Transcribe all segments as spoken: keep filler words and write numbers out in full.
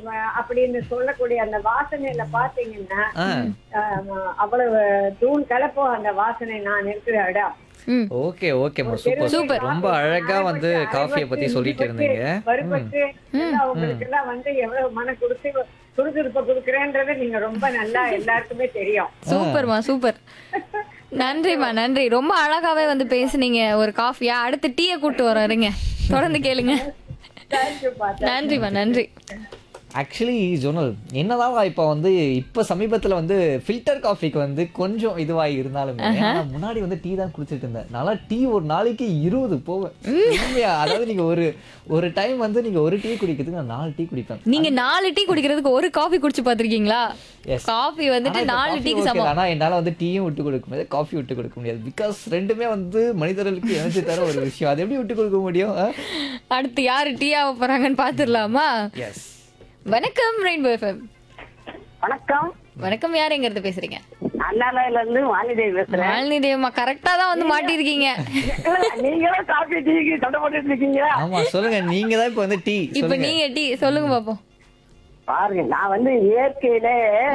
அஹ், அப்படின்னு சொல்லக்கூடிய அந்த வாசனையில பாத்தீங்கன்னா ஆ அஹ், அவ்வளவு தூள் கலப்போம் அந்த வாசனை நான் இருக்கிற இடம். ம் ஓகே ஓகேம்மா சூப்பர் சூப்பர் ரொம்ப அழகா வந்து காஃபியை பத்தி சொல்லிட்டு இருந்தீங்க. வறுபட்டு எல்லாம் உங்களுக்கு எல்லாம் வந்து எவ்வளவு மன கொடுத்து சுறுசுறுப்பை கொடுக்குறேன்றது நீங்க ரொம்ப நல்லா எல்லாருக்குமே தெரியும். சூப்பர்மா சூப்பர். நன்றிம்மா நன்றி. ரொம்ப அழகாவே வந்து பேசுனீங்க. ஒரு காஃபியா அடுத்து டீயை கூட்டு வரோம் இருங்க. தொடர்ந்து கேளுங்க. தேங்க்யூப்பா. நன்றிம்மா நன்றி. ஆக்சுவலி ஜோனல் என்னதான் இப்போ வந்து இப்போ சமீபத்தில் வந்து ஃபில்டர் காஃபிக்கு வந்து கொஞ்சம் இதுவாகி இருந்தாலுமே ஆனால் முன்னாடி வந்து டீ தான் குடிச்சிட்டு இருந்தேன். நல்லா டீ ஒரு நாளைக்கு இருபது போவேன் உண்மையா. அதாவது நீங்கள் ஒரு ஒரு டைம் வந்து நீங்கள் ஒரு டீ குடிக்கிறதுக்கு நான் நாலு டீ குடிப்பேன். நீங்க நாலு டீ குடிக்கிறதுக்கு ஒரு காஃபி குடிச்சு பாத்திருக்கீங்களா? Yes. காஃபி வந்துட்டு ஆனா இப்ப நாலு coffee டீக்கு okay சமம். தான். ஆனா என்னால வந்து டீயும் விட்டு கொடுக்க முடியாது, காஃபி விட்டு கொடுக்க முடியாது. பிகாஸ் ரெண்டுமே வந்து மனிதர்களுக்கு எனர்ஜி தர ஒரு விஷயம். அது எப்படி விட்டு கொடுக்க முடியும்? அடுத்து யாரு டீ ஆக போறாங்கன்னு பாத்துடலாமா? எஸ். வணக்கம் ரெயின்போ எஃப்எம். வணக்கம். வணக்கம், யார் எங்க இருந்து பேசுறீங்க? அண்ணாலையில இருந்து வாணிதேவி பேசுறேன். மாலினி தேவமா கரெக்டா தான் வந்து மாட்டிருக்கீங்க. நீங்களும் காஃபி டீக்கு சண்டை போட்டுட்டு இருக்கீங்க. ஆமா சொல்லுங்க, நீங்க தான் இப்ப வந்து டீ இப்ப சொல்லுங்க. நீங்க டீ சொல்லுங்க பாப்போம். பாருங்க, நான் வந்து இயற்கையில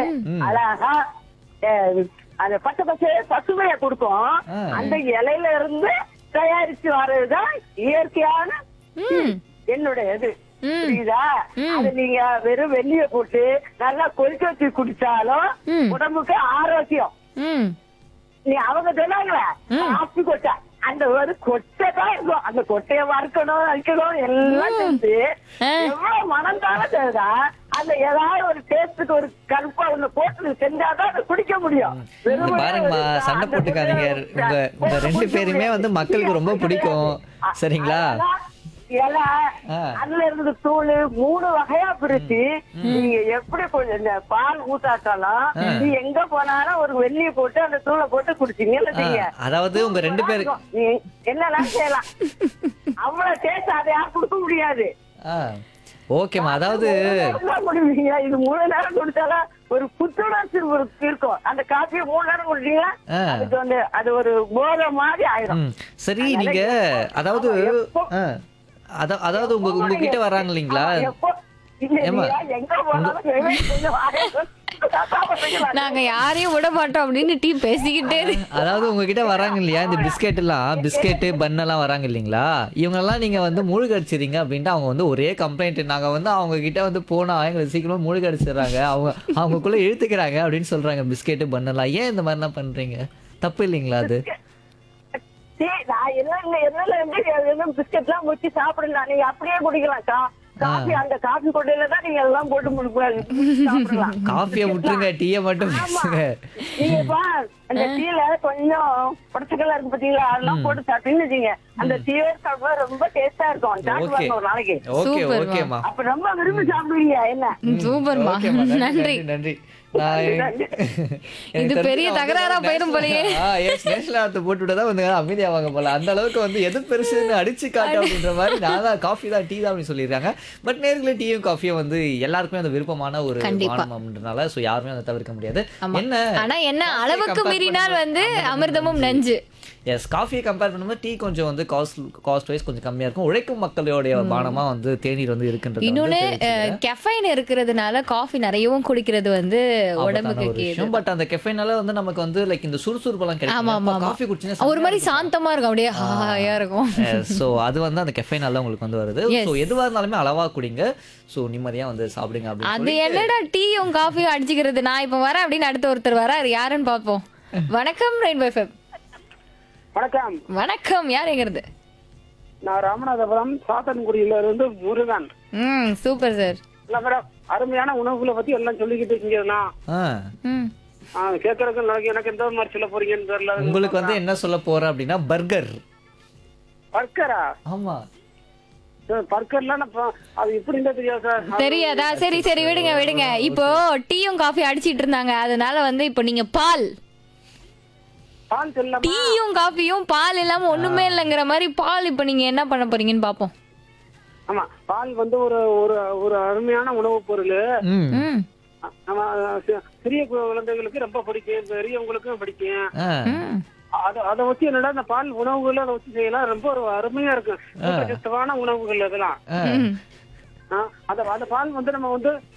அழகா அஹ், அந்த பச்சை பச்சை பசுமையை கொடுக்கும். ஆ. அந்த இலையில இருந்து தயாரிச்சு வர்றதுதான் இயற்கையான ம் என்னுடைய இது. ம். புரியுதா? அது நீங்க வெறும் வெந்நிய போட்டு நல்லா கொதிக்க வச்சு குடிச்சாலும் ம். உடம்புக்கு ஆரோக்கியம். ம் நீ அவங்க சொன்னாங்களே காப்பி கொட்டை, அந்த ஒரு கொட்டை தான் இருக்கும். அந்த கொட்டையை வறுக்கணும் வைக்கணும் எல்லாம் செஞ்சு ஆ. எவ்வளவு மனம் தானே செய்தா அந்த ஏதாவது ஒரு டேஸ்டுக்கு ஒரு கருப்பா ஒண்ணு போட்டு செஞ்சாதான் அதை குடிக்க முடியும். இங்க வெறுமனே பாருங்கம்மா, ஒரு சண்டை அந்த போட்டுக்காதீங்க. உங்க உங்க ரெண்டு பேருமே வந்து மக்களுக்கு ரொம்ப பிடிக்கும். சரிங்களா? இலை ஆ. அதுல இருந்து தூள் மூணு வகையா பிரிச்சு நீங்க எப்படி கொஞ்சம் இந்த பால் ஊத்தாட்டாலும் நீ எங்க போனாலும் ஒரு வெள்ளிய போட்டு அந்த தூளை போட்டு குடிச்சீங்கன்னு ஆ, வச்சுக்கங்க. அதாவது உங்க ரெண்டு பேரு நீ என்னெல்லாம் செய்யலாம். அவ்வளவு டேஸ்ட் அதை யாரும் கொடுக்க முடியாது. ஆ ஓகேம்மா. அதாவது மூணு நேரம் தான் குடிப்பீங்க. இது மூணு நேரம் குடிச்சாலும் ஒரு புத்துணர்ச்சி ஒரு இருக்கும். அந்த காஃபியை மூணு நேரம் குடிச்சீங்கன்னா ஆ. அதுக்கு வந்து அது ஒரு போதை மாதிரி ஆயிரும். ம், சரி நீங்க அதாவது ஆ, அத- அதாவது உங்க உங்ககிட்ட வர்றாங்க இல்லைங்களா? எப்போ இல்ல, ஏம்மா? நீங்க எங்க போனாலும் வெறும் கொஞ்சம் வாயை சாப்பிடுறீங்களா? நாங்க யாரையும் விட மாட்டோம் அப்படின்னு டீ பேசிக்கிட்டே இரு- அதாவது உங்ககிட்ட வராங்க இல்லையா இந்த பிஸ்கெட் எல்லாம், பிஸ்கெட்டு பன் எல்லாம் வராங்க இல்லைங்களா? இவங்கெல்லாம் நீங்க வந்து மூழ்கடிச்சிருங்க அப்படின்ட்டு அவங்க வந்து ஒரே கம்ப்ளைண்ட். நாங்க வந்து அவங்க கிட்ட வந்து போனா எங்களுக்கு சீக்கிரமா மூழ்கடிச்சிடுறாங்க, அவங்க அவங்களுக்குள்ள இழுத்துக்கிறாங்க அப்படின்னு சொல்றாங்க. பிஸ்கெட்டு பன் எல்லாம் ஏன் இந்த மாதிரிலாம் பண்றீங்க? தப்பு இல்லைங்களா அது? சீ, நான் என்ன இல்ல, என்னல இருந்து எதுவும் பிஸ்கெட் எல்லாம் முச்சு சாப்பிடலாம். நீங்க அப்படியே குடிக்கலாம். கா- காஃபி அந்த காஃபி கொட்டையில தான் நீங்க எல்லாம் போட்டு முடிப்பாரு சாப்பிடலாம். காஃபியை விட்டுருங்க, டீயை மட்டும் பேசுங்க. நீங்க பா அந்த டீல கொஞ்சம் படச்சுக்கெல்லாம் இருக்கு பாத்தீங்களா, அதெல்லாம் போட்டு சாப்பிட்டீங்கன்னு வச்சுங்க, அந்த டீயே சாப்பிட ரொம்ப டேஸ்டா இருக்கும். சாப்பிட்டு ஓகே பாருங்க ஒரு நாளைக்கு. ஓகே சூப்பர்மா. ஓகேம்மா. அப்ப ரொம்ப விரும்பி சாப்பிடுவீங்க என்ன? சூப்பர்மா. ஓகேம்மா, நன்றி நன்றி. நன்றி நன்றி. நான் இது பெரிய தகராறா போயிரும் போலயே. நேஷனல் போட்டு விட்டா வந்து அமைதியாவாங்க போல. அந்த அளவுக்கு வந்து எது பெருசுன்னு அடிச்சு காட்டு அப்படின்ற மாதிரி நான் தான் காஃபி தான் டீ தான் அப்படின்னு சொல்லிடுறாங்க. பட் நேர்களே டீயும் காஃபியும் வந்து எல்லாருக்குமே அந்த விருப்பமான ஒரு கண்டிப்பா. பானம் அப்படின்றனால ஸோ யாருமே அதை தவிர்க்க முடியாது. ஆமா. என்ன ஆனா என்ன அளவுக்கு compare மீறினால் வந்து பண்ணும்போது அமிர்தமும் நஞ்சு. எஸ், காஃபியை கம்பேர் பண்ணும்போது டீ கொஞ்சம் வந்து காஸ்ட் காஸ்ட் வைஸ் கொஞ்சம் கம்மியா இருக்கும். உழைக்கும் மக்களுடைய பானமா வந்து தேநீர் வந்து இருக்குன்றது இன்னொன்னு கெஃபைன் இருக்கிறதுனால காஃபி நிறையவும் குடிக்கிறது வந்து உடம்புக்கு கேடு. பட் அந்த கெஃபைனால வந்து நமக்கு வந்து லைக் இந்த சுறுசுறுப்பெல்லாம் ஆமா ஆமா கிடைக்கும். ஆமா. காஃபி குடிச்சீங்கன்னா ஒரு மாதிரி சாந்தமா இருக்கும், அப்படியே ஹாயா இருக்கும். சோ அது வந்து அந்த கெஃபைனால உங்களுக்கு வந்து வருது. Yes. சோ எதுவா இருந்தாலுமே அளவா குடிங்க. சோ நிம்மதியா வந்து சாப்பிடுங்க அப்படின்னு அது சொல்லி என்னடா டீயும் காஃபியும் அடிச்சுக்கிறது. நான் இப்ப வரேன் அப்படின்னு அடுத்த ஒருத்தர் வர யாருன்னு பாப்போம். வணக்கம் ரெயின்போ எஃப்எம். வணக்கம். வணக்கம், யார் எங்கிறது? நான் ராமநாதபுரம் சாத்தன்குடியில இருந்து முருகன். ம் சூப்பர் சார். இல்ல மேடம், அருமையான உணவுகளை பத்தி எல்லாம் சொல்லிக்கிட்டு இருக்கீங்கன்னா ஆ, ம் கேட்கறதுக்கு எனக்கு எனக்கு எந்த மாதிரி சொல்ல போறீங்கன்னு தெரியல. உங்களுக்கு வந்து என்ன சொல்ல போறேன் அப்படின்னா பர்கர். பர்கரா? ஆமா, பர்கர்லாம் அது எப்படின்னு தெரியாது சார். தெரியாதா? சரி சரி விடுங்க விடுங்க. இப்போ டீயும் காஃபி அடிச்சிட்டு இருந்தாங்க, அதனால வந்து இப்போ நீங்க பால் பால் சொல்லலாம். டீயும் காஃபியும் பால் இல்லாம ஒண்ணுமே இல்லைங்கிற மாதிரி பால் இப்போ நீங்க என்ன பண்ண போறீங்கன்னு பாப்போம். ஆமா, பால் வந்து ஒரு ஒரு ஒரு அருமையான உணவுப் பொருள். ம், ம் நம்ம சி- சிறிய குழந்தைகளுக்கு ரொம்ப பிடிக்கும், பெரியவங்களுக்கும் பிடிக்கும். ஆ, ம் அத அதை வச்சு என்னடா இந்த பால் உணவுகள் அதை வச்சு செய்யலாம். ரொம்ப ஒரு அருமையா இருக்கு. ஊட்டச்சத்தான உணவுகள் அதெல்லாம். ஆ. ம் ஆ, அந்த அந்த பால் வந்து நம்ம வந்து